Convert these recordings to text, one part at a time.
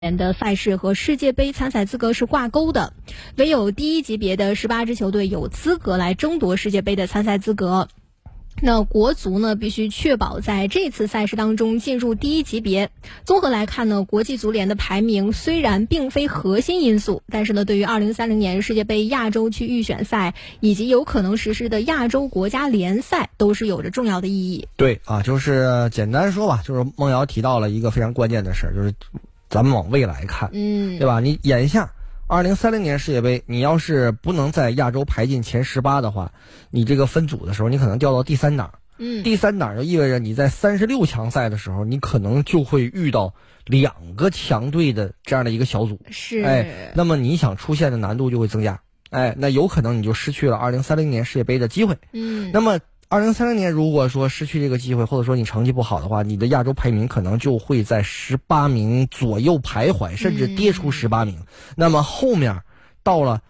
的赛事和世界杯参赛资格是挂钩的，唯有第一级别的18支球队有资格来争夺世界杯的参赛资格。那国足呢，必须确保在这次赛事当中进入第一级别。综合来看呢，国际足联的排名虽然并非核心因素，但是呢，对于2030年世界杯亚洲区预选赛以及有可能实施的亚洲国家联赛都是有着重要的意义。 对啊，就是简单说吧，就是孟瑶提到了一个非常关键的事儿，就是咱们往未来看，对吧？你眼下2030年世界杯，你要是不能在亚洲排进前18的话，你这个分组的时候，你可能掉到第3档。第3档就意味着你在36强赛的时候，你可能就会遇到2个强队的这样的一个小组。 是， 那么你想出现的难度就会增加。那有可能你就失去了2030年世界杯的机会。那么2030年如果说失去这个机会，或者说你成绩不好的话，你的亚洲排名可能就会在18名左右徘徊，甚至跌出18名。那么后面到了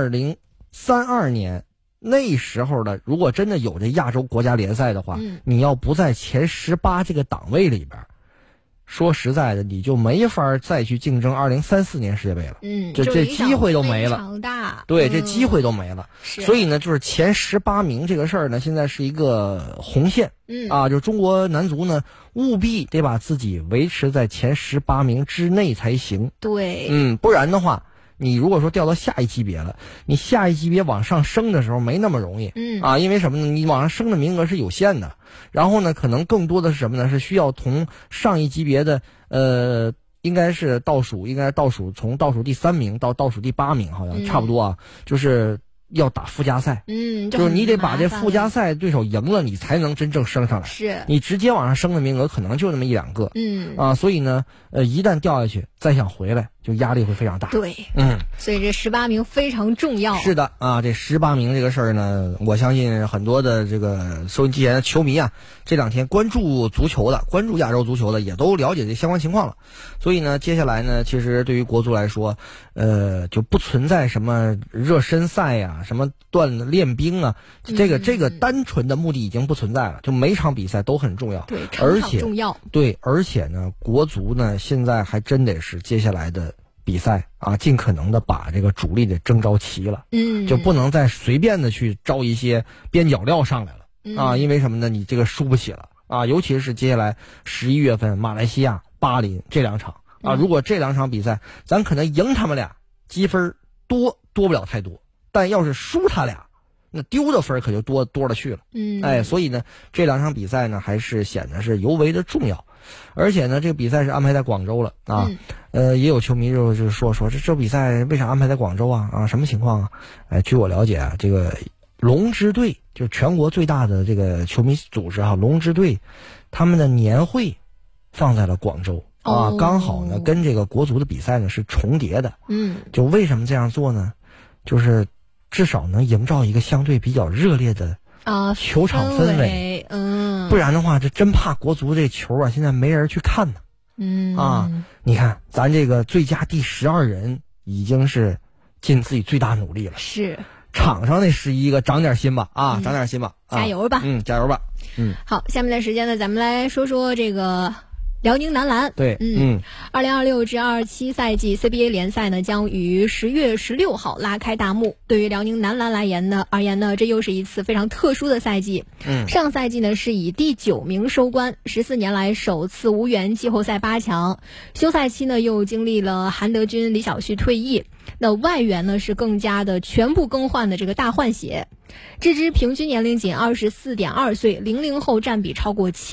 2032年那时候的，如果真的有这亚洲国家联赛的话，你要不在前18这个档位里边，说实在的，你就没法再去竞争2034年世界杯了。这机会都没了。对，这机会都没了。所以呢，就是前18名这个事儿呢，现在是一个红线。就中国男足呢，务必得把自己维持在前18名之内才行。 对， 不然的话，你如果说掉到下一级别了，你下一级别往上升的时候没那么容易。因为什么呢？你往上升的名额是有限的，然后呢，可能更多的是什么呢？是需要从上一级别的应该是从倒数第3名到倒数第8名，好像差不多啊，就是要打附加赛。就是你得把这附加赛对手赢了，你才能真正升上来。 是， 你直接往上升的名额可能就那么1-2个。所以呢，一旦掉下去，再想回来，就压力会非常大。 对，所以这18名非常重要。 是的啊，这18名这个事儿呢，我相信很多的这个收音机前的球迷啊，这2天关注足球的、关注亚洲足球的，也都了解这相关情况了。所以呢，接下来呢，其实对于国足来说，就不存在什么热身赛呀、什么练兵啊，这个单纯的目的已经不存在了，就每场比赛都很重要。 对，场场重要。 而且呢，国足呢现在还真得是接下来的比赛啊，尽可能的把这个主力得征召齐了。就不能再随便的去招一些边角料上来了。因为什么呢？你这个输不起了啊，尤其是接下来11月份马来西亚、巴林这2场啊，如果这2场比赛咱可能赢他们俩，积分多不了太多，但要是输他俩，那丢的分可就多了去了。所以呢，这2场比赛呢，还是显得是尤为的重要。而且呢，这个比赛是安排在广州了啊。也有球迷就是说这比赛为啥安排在广州啊？什么情况啊？据我了解啊，这个龙之队就全国最大的这个球迷组织龙之队，他们的年会放在了广州啊，刚好呢跟这个国足的比赛呢是重叠的。就为什么这样做呢？就是至少能营造一个相对比较热烈的球场氛围。不然的话，这真怕国足这球啊，现在没人去看呢。你看咱这个最佳第12人已经是尽自己最大努力了。 是， 场上那11个长点心吧长点心吧， 加油吧。 加油吧。 好，下面的时间呢，咱们来说说这个辽宁男篮。 对 ，2026至27赛季 CBA 联赛呢将于10月16号拉开大幕。对于辽宁男篮而言呢，这又是一次非常特殊的赛季。上赛季呢是以第9名收官，14年来首次无缘季后赛8强。休赛期呢又经历了韩德君、李晓旭退役，那外援呢是更加的全部更换的这个大换血。这支平均年龄仅24.2岁，00后占比超过7%。